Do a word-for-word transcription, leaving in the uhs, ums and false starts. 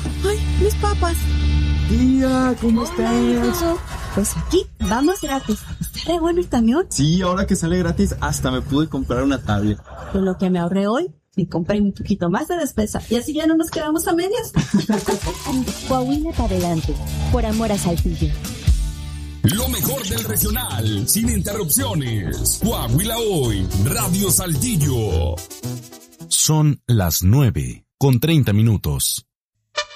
¡Ay, mis papas! Tía, ¿cómo estás? Pues aquí, vamos gratis. ¿Está re bueno el camión? Sí, ahora que sale gratis, hasta me pude comprar una tablet. Con lo que me ahorré hoy, me compré un poquito más de despensa. Y así ya no nos quedamos a medias. Coahuila para adelante, por amor a Saltillo. Lo mejor del regional, sin interrupciones. Coahuila Hoy, Radio Saltillo. Son las nueve con treinta minutos.